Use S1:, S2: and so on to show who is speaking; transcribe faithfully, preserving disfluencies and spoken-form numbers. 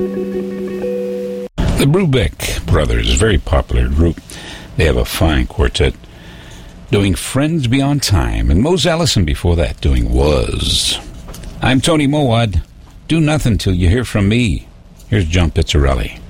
S1: The Brubeck Brothers, a very popular group. They have a fine quartet doing Friends Beyond Time, and Mose Allison before that doing Was. I'm Tony Mowad. Do nothing till you hear from me. Here's John Pizzarelli.